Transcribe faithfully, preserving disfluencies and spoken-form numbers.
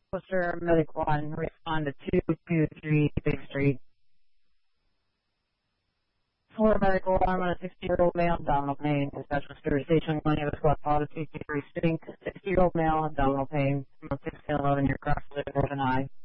Officer Medic one, respond to two two three Big Street. For Medical one, on a sixty-year-old male, abdominal pain. Dispatch was to Station one, of squad policy, two three Sting, sixty-year-old male, abdominal pain, from six to eleven, your cross, northern eye.